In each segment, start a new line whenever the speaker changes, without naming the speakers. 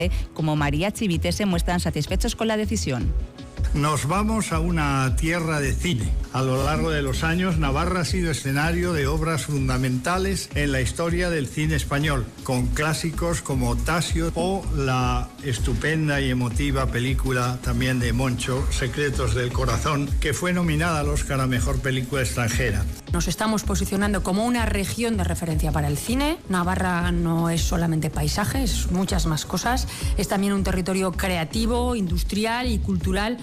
como Mariachi y Vite se muestran satisfechos con la decisión.
Nos vamos a una tierra de cine. A lo largo de los años, Navarra ha sido escenario de obras fundamentales en la historia del cine español, con clásicos como Tasio o la estupenda y emotiva película también de Moncho, Secretos del Corazón, que fue nominada al Oscar a Mejor Película Extranjera.
Nos estamos posicionando como una región de referencia para el cine. Navarra no es solamente paisaje, es muchas más cosas. Es también un territorio creativo, industrial y cultural.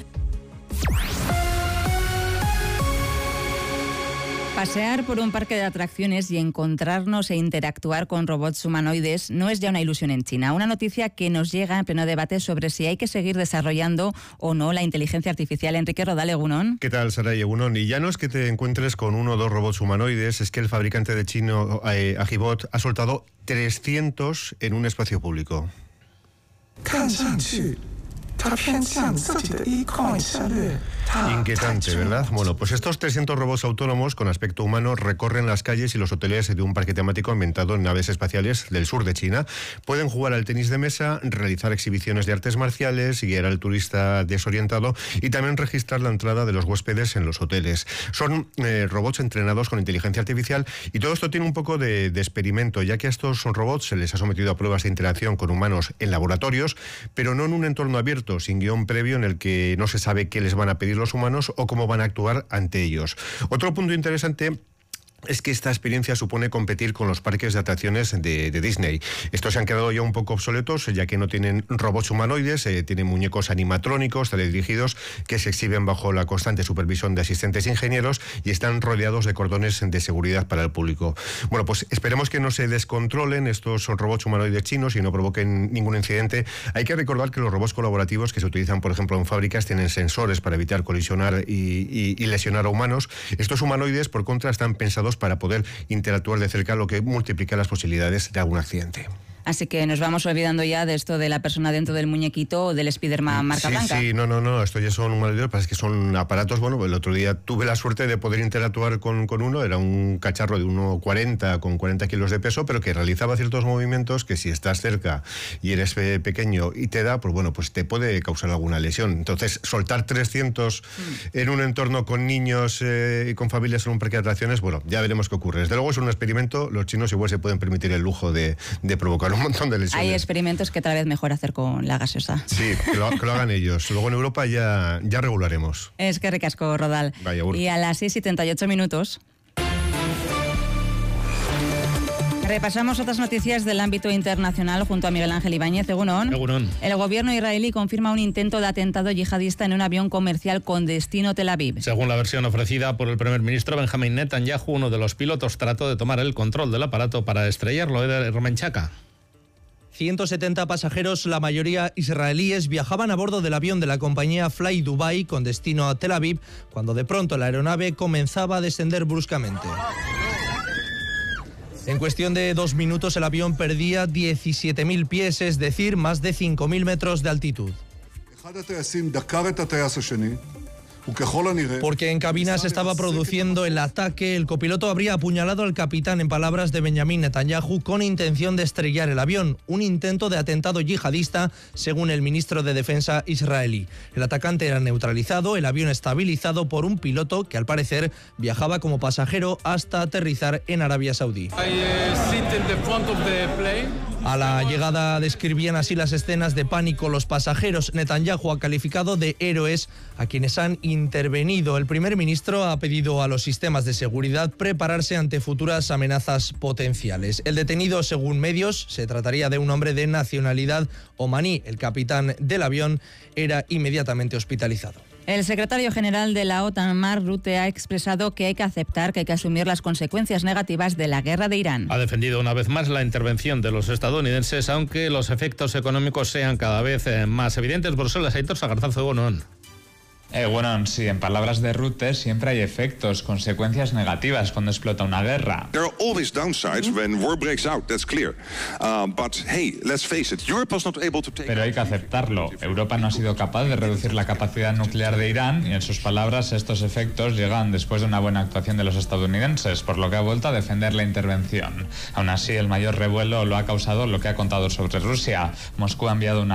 Pasear por un parque de atracciones y encontrarnos e interactuar con robots humanoides no es ya una ilusión en China. Una noticia que nos llega en pleno debate sobre si hay que seguir desarrollando o no la inteligencia artificial. Enrique Rodal, Egunon.
¿Qué tal, Saray, Egunon? Y ya no es que te encuentres con uno o dos robots humanoides, es que el fabricante de chino Agibot ha soltado 300 en un espacio público. Inquietante, ¿verdad? Bueno, pues estos 300 robots autónomos con aspecto humano recorren las calles y los hoteles de un parque temático ambientado en naves espaciales del sur de China. Pueden jugar al tenis de mesa, realizar exhibiciones de artes marciales, guiar al turista desorientado y también registrar la entrada de los huéspedes en los hoteles. Son robots entrenados con inteligencia artificial y todo esto tiene un poco de experimento, ya que a estos robots se les ha sometido a pruebas de interacción con humanos en laboratorios, pero no en un entorno abierto, sin guión previo en el que no se sabe qué les van a pedir los humanos o cómo van a actuar ante ellos. Otro punto interesante es que esta experiencia supone competir con los parques de atracciones de Disney. Estos se han quedado ya un poco obsoletos, ya que no tienen robots humanoides, tienen muñecos animatrónicos teledirigidos que se exhiben bajo la constante supervisión de asistentes ingenieros y están rodeados de cordones de seguridad para el público. Bueno, pues esperemos que no se descontrolen estos robots humanoides chinos y no provoquen ningún incidente. Hay que recordar que los robots colaborativos que se utilizan, por ejemplo, en fábricas tienen sensores para evitar colisionar y lesionar a humanos. Estos humanoides, por contra, están pensados para poder interactuar de cerca, lo que multiplica las posibilidades de algún accidente.
Así que nos vamos olvidando ya de esto de la persona dentro del muñequito o del Spiderman marca blanca.
Sí, no, esto ya son humanoides, pero es que son aparatos. Bueno, el otro día tuve la suerte de poder interactuar con uno, era un cacharro de 1,40 con 40 kilos de peso, pero que realizaba ciertos movimientos que si estás cerca y eres pequeño y te da, pues bueno, pues te puede causar alguna lesión. Entonces, soltar 300 en un entorno con niños y con familias en un parque de atracciones, bueno, ya veremos qué ocurre. Desde luego es un experimento, los chinos igual se pueden permitir el lujo de provocar un montón de lesiones.
Hay experimentos que tal vez mejor hacer con la gaseosa.
Sí, que lo hagan ellos. Luego en Europa ya regularemos.
Es que ricasco, Rodal.
Vaya,
y a las 6:38. Repasamos otras noticias del ámbito internacional junto a Miguel Ángel Ibáñez. Egunon. El gobierno israelí confirma un intento de atentado yihadista en un avión comercial con destino Tel Aviv.
Según la versión ofrecida por el primer ministro Benjamín Netanyahu, uno de los pilotos trató de tomar el control del aparato para estrellarlo. Romenchaca.
170 pasajeros, la mayoría israelíes, viajaban a bordo del avión de la compañía Fly Dubai con destino a Tel Aviv, cuando de pronto la aeronave comenzaba a descender bruscamente. En cuestión de 2 minutos el avión perdía 17.000 pies, es decir, más de 5.000 metros de altitud. Porque en cabina se estaba produciendo el ataque, el copiloto habría apuñalado al capitán, en palabras de Benjamín Netanyahu, con intención de estrellar el avión, un intento de atentado yihadista, según el ministro de Defensa israelí. El atacante era neutralizado, el avión estabilizado por un piloto que al parecer viajaba como pasajero hasta aterrizar en Arabia Saudí. A la llegada describían así las escenas de pánico los pasajeros. Netanyahu ha calificado de héroes a quienes han intervenido. El primer ministro ha pedido a los sistemas de seguridad prepararse ante futuras amenazas potenciales. El detenido, según medios, se trataría de un hombre de nacionalidad omaní. El capitán del avión era inmediatamente hospitalizado.
El secretario general de la OTAN, Mark Rutte, ha expresado que hay que aceptar que hay que asumir las consecuencias negativas de la guerra de Irán.
Ha defendido una vez más la intervención de los estadounidenses, aunque los efectos económicos sean cada vez más evidentes. Bruselas, Aitor Sagarzazo, Egunon.
Bueno, sí, en palabras de Rutte, siempre hay efectos, consecuencias negativas cuando explota una guerra.
There are always downsides when war breaks out, that's clear. But hey, let's face it, Europe was not able to take...
Pero hay que aceptarlo. Europa no ha sido capaz de reducir la capacidad nuclear de Irán y, en sus palabras, estos efectos llegan después de una buena actuación de los estadounidenses, por lo que ha vuelto a defender la intervención. Aún así, el mayor revuelo lo ha causado lo que ha contado sobre Rusia. Moscú ha enviado una